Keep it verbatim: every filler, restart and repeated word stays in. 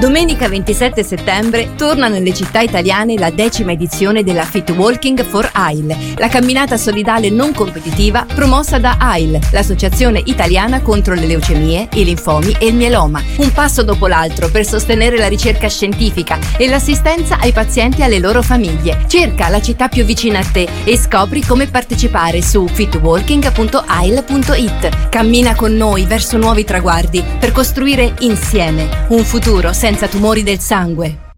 Domenica ventisette settembre torna nelle città italiane la decima edizione della Fit Walking for A I L, la camminata solidale non competitiva promossa da A I L, l'associazione italiana contro le leucemie, i linfomi e il mieloma. Un passo dopo l'altro per sostenere la ricerca scientifica e l'assistenza ai pazienti e alle loro famiglie. Cerca la città più vicina a te e scopri come partecipare su fit walking punto a i l punto i t. Cammina con noi verso nuovi traguardi per costruire insieme un futuro senza tumori del sangue.